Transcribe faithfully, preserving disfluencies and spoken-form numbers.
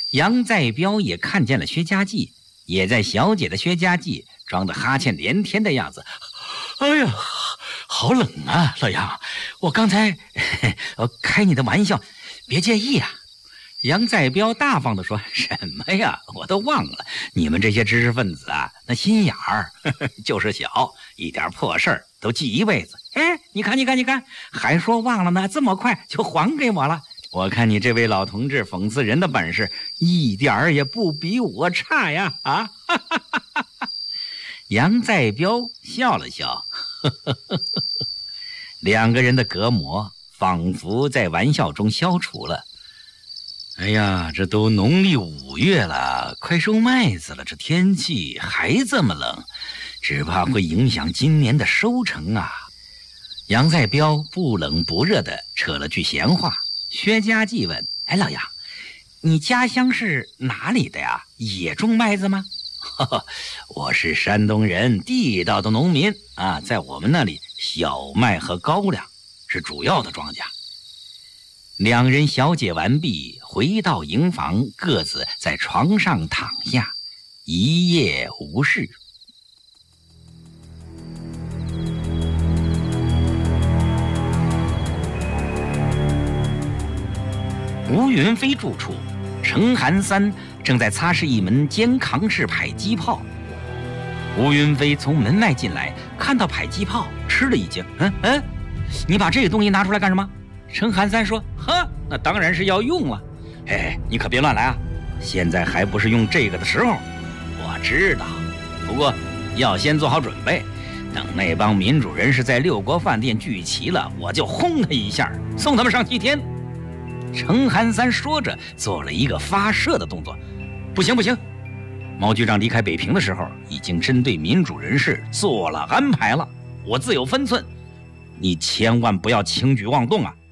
杨再彪也看见了薛家记，也在小姐的薛家记装得哈欠连天的样子。哎呀，好冷啊，老杨，我刚才我开你的玩笑，别介意啊。杨再彪大方地说：“什么呀，我都忘了，你们这些知识分子啊，那心眼儿就是小，一点破事儿都记一辈子。哎，你看，你看，你看，还说忘了呢，这么快就还给我了。我看你这位老同志讽刺人的本事，一点儿也不比我差呀！啊！”杨再彪笑了笑，呵呵呵呵，两个人的隔膜仿佛在玩笑中消除了。哎呀，这都农历五月了，快收麦子了，这天气还这么冷，只怕会影响今年的收成啊。杨再彪不冷不热地扯了句闲话。薛家记问：“哎，老杨，你家乡是哪里的呀？也种麦子吗？”呵呵，我是山东人，地道的农民啊，在我们那里，小麦和高粱是主要的庄稼。两人小解完毕，回到营房，各自在床上躺下，一夜无事。吴云飞住处，程寒三正在擦拭一门肩扛式迫击炮。吴云飞从门外进来，看到迫击炮，吃了一惊。嗯嗯，你把这个东西拿出来干什么？程寒三说：“呵，那当然是要用了。哎，你可别乱来啊！现在还不是用这个的时候。我知道，不过要先做好准备。等那帮民主人士在六国饭店聚齐了，我就轰他一下，送他们上西天。”程寒三说着，做了一个发射的动作。不行不行，毛局长离开北平的时候，已经针对民主人士做了安排了，我自有分寸。你千万不要轻举妄动啊！